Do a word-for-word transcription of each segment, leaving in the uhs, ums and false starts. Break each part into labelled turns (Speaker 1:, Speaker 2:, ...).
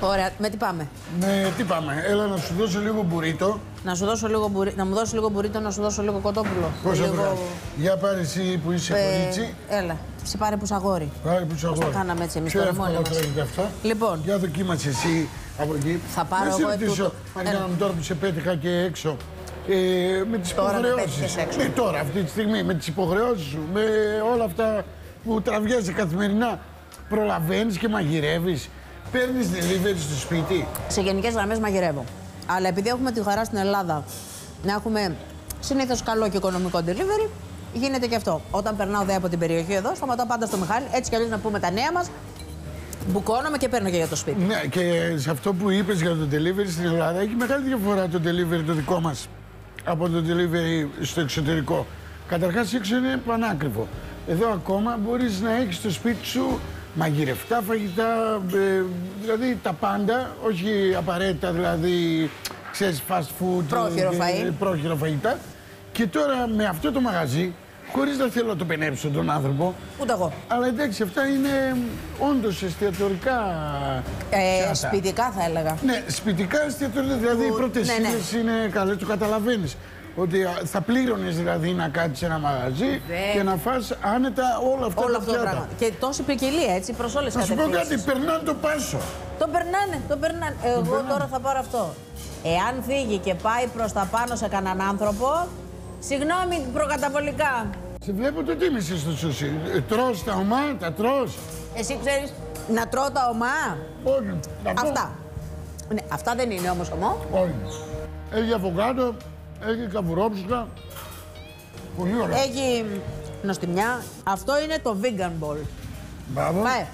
Speaker 1: Ωραία, με τι πάμε.
Speaker 2: Με τι πάμε, έλα να σου δώσω λίγο μπουρίτο.
Speaker 1: Να, σου δώσω λίγο μπουρί... να μου δώσει λίγο μπουρίτο, να σου δώσω λίγο κοτόπουλο.
Speaker 2: Πόσα
Speaker 1: λίγο...
Speaker 2: βράδυ. Για πάρε εσύ που είσαι
Speaker 1: ε,
Speaker 2: κορίτσι.
Speaker 1: Έλα, σε πάρε που αγόρι.
Speaker 2: Πάρε που αγόρι.
Speaker 1: Πώς τα κάναμε έτσι εμείς
Speaker 2: Πιο
Speaker 1: τώρα
Speaker 2: εύκολα
Speaker 1: μόνοι μας.
Speaker 2: τρώγεται αυτά.
Speaker 1: Λοιπόν.
Speaker 2: Για δοκίμασε εσύ από εκεί.
Speaker 1: Θα πάρω
Speaker 2: να
Speaker 1: εγώ
Speaker 2: σε ρωτήσω,
Speaker 1: ετούτο.
Speaker 2: Μαριάννα μου, τώρα που σε πέτυχα και έξω. Ε, με τις
Speaker 1: τώρα
Speaker 2: υποχρεώσεις. Ναι, τώρα, αυτή τη στιγμή, με τις υποχρεώσεις σου, με όλα αυτά που τραβιάζει καθημερινά, προλαβαίνεις και μαγειρεύεις. Παίρνεις delivery στο σπίτι.
Speaker 1: Σε γενικές γραμμές μαγειρεύω. Αλλά επειδή έχουμε τη χαρά στην Ελλάδα να έχουμε συνήθως καλό και οικονομικό delivery, γίνεται και αυτό. Όταν περνάω δε από την περιοχή εδώ, σταματάω πάντα στο Μιχάλη, έτσι κι αλλιώς να πούμε τα νέα μας. Μπουκώνομαι και παίρνω και για το σπίτι.
Speaker 2: Ναι, και σε αυτό που είπες για το delivery στην Ελλάδα, έχει μεγάλη διαφορά το delivery το δικό μας από το delivery στο εξωτερικό. Καταρχάς έξω είναι πανάκριβο. Εδώ ακόμα μπορείς να έχεις στο σπίτι σου μαγειρευτά φαγητά, ε, δηλαδή τα πάντα, όχι απαραίτητα δηλαδή, ξέρεις, fast food,
Speaker 1: πρόχειρο φαΐ.
Speaker 2: πρόχειρο φαγητά. Και τώρα με αυτό το μαγαζί, χωρίς να θέλω να το πενέψω τον άνθρωπο.
Speaker 1: Ούτε εγώ.
Speaker 2: Αλλά εντάξει, αυτά είναι όντως εστιατορικά.
Speaker 1: Ε, σπιτικά θα έλεγα.
Speaker 2: Ναι, σπιτικά εστιατορικά. Δηλαδή οι πρώτες
Speaker 1: ναι, ναι.
Speaker 2: ύλες είναι καλές, το καταλαβαίνεις. Ότι θα πλήρωνες δηλαδή να κάτσεις σε ένα μαγαζί
Speaker 1: Δε.
Speaker 2: και να φας άνετα όλα αυτά
Speaker 1: Όλο
Speaker 2: τα
Speaker 1: αυτό το
Speaker 2: πιάτα.
Speaker 1: πράγμα. Και τόση ποικιλία έτσι προς όλες τις
Speaker 2: Να σου πω
Speaker 1: κατευθύνσεις.
Speaker 2: κάτι, περνάνε το πάσο.
Speaker 1: Το περνάνε, το περνάνε. Εγώ
Speaker 2: περνάνε.
Speaker 1: τώρα θα πάρω αυτό. Εάν φύγει και πάει προς τα πάνω σε κανέναν άνθρωπο, συγγνώμη προκαταβολικά.
Speaker 2: Σε βλέπω το τίμησες στο σούσι. Ε, Τρως τα ομά, τα τρως.
Speaker 1: Εσύ ξέρεις να τρώω τα ομά.
Speaker 2: Όχι. Να πω.
Speaker 1: Αυτά. Ναι, αυτά δεν είναι όμως ομό.
Speaker 2: Όχι. Έχει αβοκάντο, έχει καβουρόψυχα. Πολύ ωραία.
Speaker 1: Έχει νοστιμιά. Αυτό είναι το vegan bowl.
Speaker 2: Μπράβο.
Speaker 1: Φάε.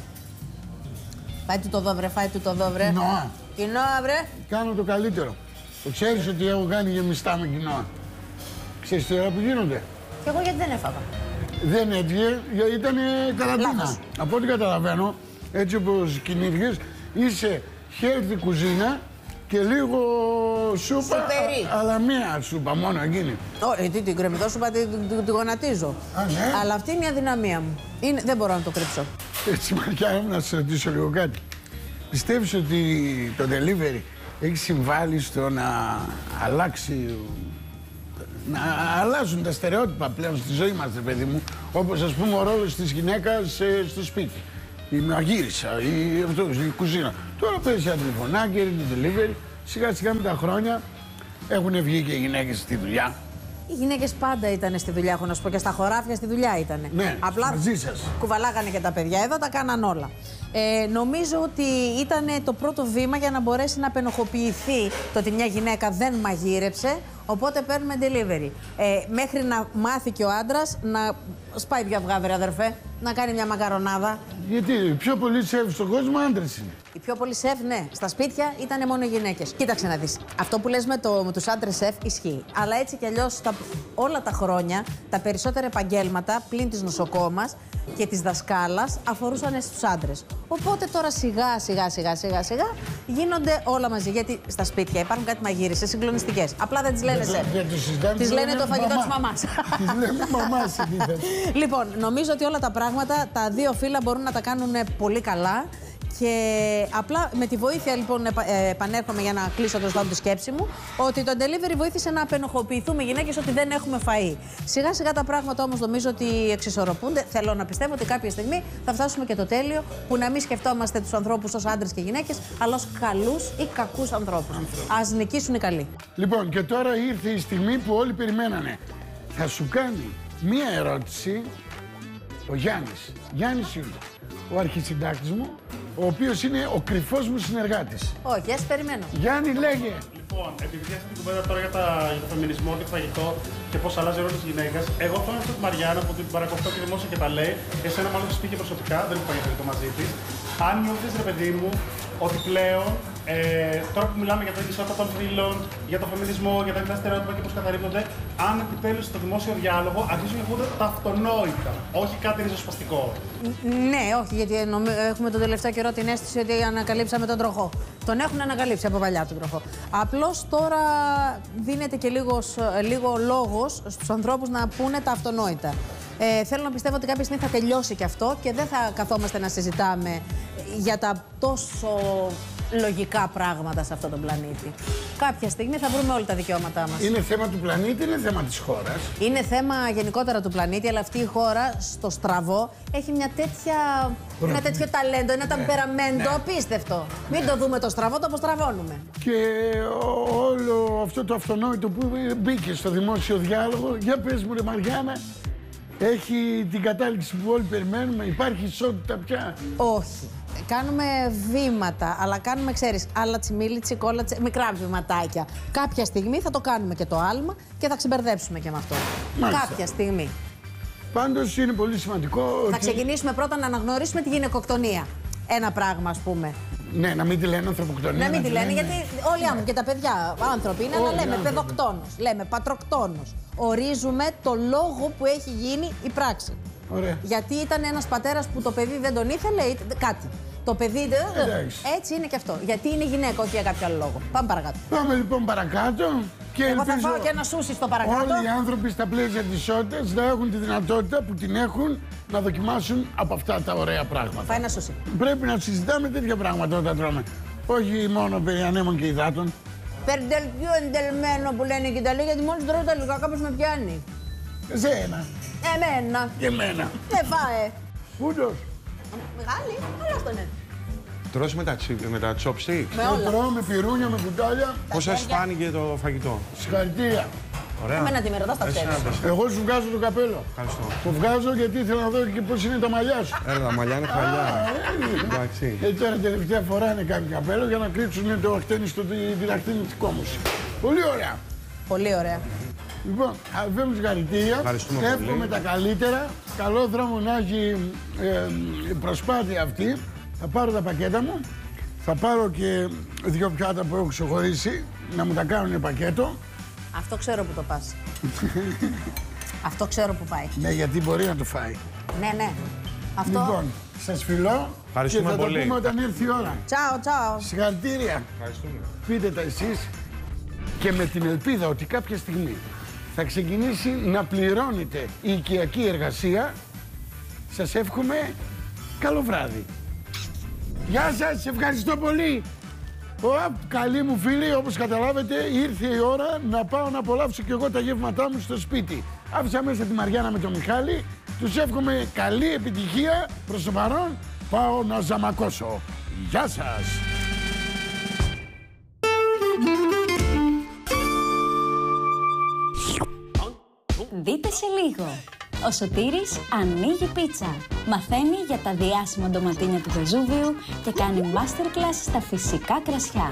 Speaker 1: Φάε του το δω βρε, φάε του το δω βρε.
Speaker 2: Κοινοά.
Speaker 1: Κοινόα βρε.
Speaker 2: Κάνω το καλύτερο. Το ξέρεις ότι έχω κάνει γεμιστά με κοινόα. Ξέρεις τώρα που γίνονται.
Speaker 1: Και εγώ γιατί δεν έφαγα.
Speaker 2: Δεν έτυχε, γιατί ήταν καραντίνα.
Speaker 1: Λάθος.
Speaker 2: Από ό,τι καταλαβαίνω, έτσι όπως κινήθηκες, είσαι healthy κουζίνα και λίγο σούπα,
Speaker 1: Σουπερί.
Speaker 2: α, αλλά μία σούπα μόνο εκείνη.
Speaker 1: Όχι, τι την κρεμμυδό σούπα τη, τη, τη, τη γονατίζω.
Speaker 2: Α, ναι.
Speaker 1: Αλλά αυτή είναι η αδυναμία μου. Είναι, δεν μπορώ να το κρύψω.
Speaker 2: Έτσι, Μαριάννα, να σε ρωτήσω λίγο κάτι. Πιστεύεις ότι το delivery έχει συμβάλει στο να αλλάξει, να αλλάζουν τα στερεότυπα πλέον στη ζωή μας, ρε παιδί μου, όπως ας πούμε ο ρόλος της γυναίκας ε, στο σπίτι. Η μαγείρισα, η, αυτό, η κουζίνα. Τώρα παίζει ένα τηλεφωνάκι, είναι το delivery. Σιγά σιγά με τα χρόνια έχουν βγει και οι γυναίκες στη δουλειά.
Speaker 1: Οι γυναίκες πάντα ήταν στη δουλειά, έχω να σου πω, και στα χωράφια στη δουλειά ήταν.
Speaker 2: Ναι,
Speaker 1: απλά
Speaker 2: μαζί σας.
Speaker 1: κουβαλάγανε και τα παιδιά εδώ, τα κάναν όλα. Ε, νομίζω ότι ήταν το πρώτο βήμα για να μπορέσει να απενοχοποιηθεί το ότι μια γυναίκα δεν μαγείρεψε, οπότε παίρνουμε delivery. Ε, μέχρι να μάθει και ο άντρας να σπάει δύο αυγά, βρε αδερφέ, να κάνει μια μακαρονάδα.
Speaker 2: Γιατί οι πιο πολλοί σεφ στον κόσμο άντρες είναι.
Speaker 1: Οι πιο πολλοί σεφ, ναι, στα σπίτια ήταν μόνο οι γυναίκες. Κοίταξε να δεις. Αυτό που λες με, το, με τους άντρες σεφ ισχύει. Αλλά έτσι κι αλλιώς τα, όλα τα χρόνια τα περισσότερα επαγγέλματα πλην της νοσοκόμας και της δασκάλας αφορούσαν στους άντρες. Οπότε τώρα σιγά σιγά σιγά σιγά σιγά γίνονται όλα μαζί. Γιατί στα σπίτια υπάρχουν κάτι μαγείρισες συγκλονιστικές. Απλά δεν τις λένε σεφ. Τις λένε το φαγητό της μαμάς.
Speaker 2: Τις λένε μαμάς.
Speaker 1: Λοιπόν, νομίζω ότι όλα τα πράγματα τα δύο φύλλα μπορούν να τα κάνουν πολύ καλά. Και απλά με τη βοήθεια, λοιπόν, επανέρχομαι για να κλείσω το στάδιο τη σκέψη μου, ότι το delivery βοήθησε να απενοχοποιηθούμε γυναίκες ότι δεν έχουμε φαΐ. Σιγά σιγά τα πράγματα όμως νομίζω ότι εξισορροπούνται. Θέλω να πιστεύω ότι κάποια στιγμή θα φτάσουμε και το τέλειο που να μην σκεφτόμαστε τους ανθρώπους ως άντρες και γυναίκες, αλλά ως καλούς ή κακούς ανθρώπους. Ας νικήσουν οι καλοί.
Speaker 2: Λοιπόν, και τώρα ήρθε η στιγμή που όλοι περιμένανε. Θα σου κάνει μία ερώτηση ο Γιάννης. Γιάννης είναι ο αρχισυντάκτης μου, ο οποίος είναι ο κρυφός μου συνεργάτης.
Speaker 1: Όχι, ας περιμένω.
Speaker 2: Γιάννη, λέγε.
Speaker 3: Λοιπόν, επειδή πιάσατε την κουβέντα τώρα για, τα, για το φεμινισμό και το φαγητό και πώς αλλάζει ο ρόλος της γυναίκας, εγώ θέλω να ρωτήσω τη Μαριάννα που την παρακολουθώ και δημόσια και τα λέει, εσένα μάλλον της πήγε προσωπικά, δεν έχω πάει το μαζί της. Αν νιώθεις, ρε παιδί μου, ότι πλέον ε, τώρα που μιλάμε για την ισότητα των φύλων, για το φεμινισμό, για τα στερεότυπα και πώς καταρρίπτονται, αν επιτέλους στο δημόσιο διάλογο αρχίζουν να ακούγονται τα αυτονόητα, όχι κάτι ριζοσπαστικό.
Speaker 1: Ναι, όχι, γιατί έχουμε τον τελευταίο καιρό την αίσθηση ότι ανακαλύψαμε τον τροχό. Τον έχουν ανακαλύψει από παλιά τον τροχό. Απλώς τώρα δίνεται και λίγος, λίγο λόγος στους ανθρώπους να πούνε τα αυτονόητα. Ε, θέλω να πιστεύω ότι κάποια στιγμή θα τελειώσει και αυτό και δεν θα καθόμαστε να συζητάμε για τα τόσο λογικά πράγματα σε αυτόν τον πλανήτη. Κάποια στιγμή θα βρούμε όλα τα δικαιώματά μας.
Speaker 2: Είναι θέμα του πλανήτη, είναι θέμα της χώρας.
Speaker 1: Είναι θέμα γενικότερα του πλανήτη, αλλά αυτή η χώρα στο στραβό έχει μια τέτοια, ένα τέτοιο ταλέντο, ένα ταμπεραμέντο απίστευτο. Μην το δούμε το στραβό, το αποστραβώνουμε.
Speaker 2: Και όλο αυτό το αυτονόητο που μπήκε στο δημόσιο διάλογο, για πες μου ρε Μαριάννα, έχει την κατάληξη που όλοι περιμένουμε, υπάρχει ισότητα πια?
Speaker 1: Όχι. Κάνουμε βήματα, αλλά κάνουμε, ξέρεις, άλλα τσιμίλι, τσικόλα, τσι... μικρά βηματάκια. Κάποια στιγμή θα το κάνουμε και το άλμα και θα ξεμπερδέψουμε και με αυτό.
Speaker 2: Μάλιστα.
Speaker 1: Κάποια στιγμή.
Speaker 2: Πάντως είναι πολύ σημαντικό
Speaker 1: Θα
Speaker 2: ότι...
Speaker 1: ξεκινήσουμε πρώτα να αναγνωρίσουμε τη γυναικοκτονία. Ένα πράγμα, ας πούμε.
Speaker 2: Ναι, να μην τη λένε ανθρωποκτονία.
Speaker 1: Να μην τη λένε, γιατί όλοι οι άνθρωποι και τα παιδιά άνθρωποι είναι, αλλά λέμε παιδοκτόνος, λέμε πατροκτόνος. Ορίζουμε το λόγο που έχει γίνει η πράξη.
Speaker 2: Ωραία.
Speaker 1: Γιατί ήταν ένας πατέρας που το παιδί δεν τον ήθελε ή κάτι. Το παιδί δεν. Έτσι είναι και αυτό. Γιατί είναι γυναίκα, όχι για κάποιο άλλο λόγο. Πάμε παρακάτω.
Speaker 2: Πάμε λοιπόν παρακάτω. Και
Speaker 1: Εγώ θα
Speaker 2: ελπίζω
Speaker 1: φάω και ένα σούσι στο παρακάτω.
Speaker 2: όλοι οι άνθρωποι στα πλαίσια της ισότητας να έχουν τη δυνατότητα που την έχουν να δοκιμάσουν από αυτά τα ωραία πράγματα.
Speaker 1: Φάει ένα σούσι.
Speaker 2: Πρέπει να συζητάμε τέτοια πράγματα όταν τρώμε. Όχι μόνο περί ανέμων και υδάτων.
Speaker 1: Περντελτιού εντελμένο που λένε οι Ιταλοί, γιατί μόλις τρώω τα λιγά κάπως με πιάνει.
Speaker 2: Εσένα.
Speaker 1: Εμένα.
Speaker 2: Και εμένα.
Speaker 1: Δεν φάε.
Speaker 2: Ούτως.
Speaker 1: Μεγάλη, αλλά αυτό είναι.
Speaker 4: Τρως με τα, με τα chopsticks.
Speaker 1: Με όλα.
Speaker 2: Τρώω με πυρούνια, με κουτάλια.
Speaker 4: Πώς σας φάνηκε το φαγητό?
Speaker 2: Συγχαρητήρια.
Speaker 4: Ωραία.
Speaker 1: Εμένα τι με ρωτάς, τα
Speaker 4: Εσύ
Speaker 1: ξέρεις.
Speaker 4: να πες.
Speaker 2: Εγώ σου βγάζω το καπέλο.
Speaker 4: Ευχαριστώ.
Speaker 2: Το βγάζω γιατί ήθελα να δω και πώς είναι τα μαλλιά σου.
Speaker 4: Έλα, τα μαλλιά είναι χαλιά. Εντάξει.
Speaker 2: Ε, τώρα τελευταία φορά είναι κάποιο καπέλο για να κρύψουν το αχτένι στο, την αχτένι της κόμωσης. Πολύ ωραία.
Speaker 1: Πολύ ωραία.
Speaker 2: Λοιπόν, αφήνω συγχαρητήρια.
Speaker 4: Ευχαριστούμε πολύ.
Speaker 2: Εύχομαι τα καλύτερα. Καλό δρόμο να έχει ε, η προσπάθεια αυτή. Θα πάρω τα πακέτα μου. Θα πάρω και δύο πιάτα που έχω ξεχωρίσει να μου τα κάνουν πακέτο.
Speaker 1: Αυτό ξέρω που το πας. Αυτό ξέρω που πάει.
Speaker 2: Ναι, γιατί μπορεί να το φάει.
Speaker 1: Ναι, ναι. Αυτό.
Speaker 2: Λοιπόν, σας φιλώ και
Speaker 4: Ευχαριστούμε
Speaker 2: θα
Speaker 4: πολύ.
Speaker 2: το πούμε όταν έρθει η ώρα.
Speaker 1: Τσάω, τσάω.
Speaker 2: Συγχαρητήρια.
Speaker 4: Ευχαριστούμε.
Speaker 2: Πείτε τα εσείς και με την ελπίδα ότι κάποια στιγμή θα ξεκινήσει να πληρώνεται η οικιακή εργασία. Σας εύχομαι καλό βράδυ. Γεια σας, ευχαριστώ πολύ. Ω, καλοί μου φίλοι, όπως καταλάβετε, ήρθε η ώρα να πάω να απολαύσω και εγώ τα γεύματά μου στο σπίτι. Άφησα μέσα τη Μαριάννα με τον Μιχάλη. Τους εύχομαι καλή επιτυχία. Προς το παρόν, πάω να ζαμακώσω. Γεια σας.
Speaker 5: Δείτε σε λίγο. Ο Σωτήρης ανοίγει πίτσα. Μαθαίνει για τα διάσημα ντοματίνια του Βεζούβιου και κάνει masterclass στα φυσικά κρασιά.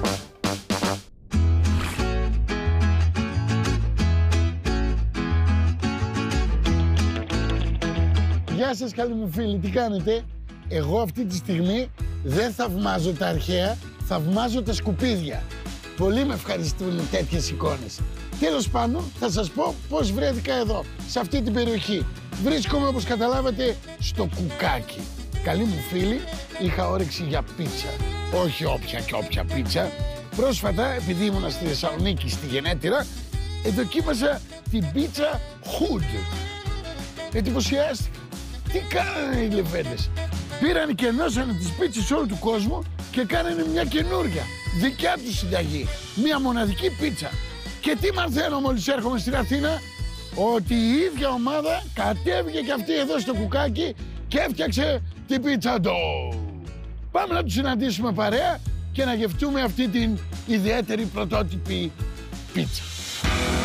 Speaker 2: Γεια σας καλοί μου φίλοι, τι κάνετε? Εγώ αυτή τη στιγμή δεν θαυμάζω τα αρχαία, θαυμάζω τα σκουπίδια. Πολύ με ευχαριστούν τέτοιες εικόνες. Τέλος πάντων, θα σας πω πώς βρέθηκα εδώ, σε αυτή την περιοχή. Βρίσκομαι, όπως καταλάβατε, στο Κουκάκι. Καλοί μου φίλοι, είχα όρεξη για πίτσα. Όχι όποια και όποια πίτσα. Πρόσφατα, επειδή ήμουνα στη Θεσσαλονίκη, στη γενέτειρα, δοκίμασα την πίτσα Hood. Εντυπωσιάστηκα. Τι κάνανε οι λεβέντες? Πήραν και ενώσανε τις πίτσες όλου του κόσμου και κάνανε μια καινούρια, δικιά τους συνταγή. Μια μοναδική πίτσα. Και τι μαθαίνω μόλις έρχομαι στην Αθήνα? Ότι η ίδια ομάδα κατέβηκε και αυτή εδώ στο Κουκάκι και έφτιαξε την πίτσα dough. Πάμε να τους συναντήσουμε παρέα και να γευτούμε αυτή την ιδιαίτερη πρωτότυπη πίτσα.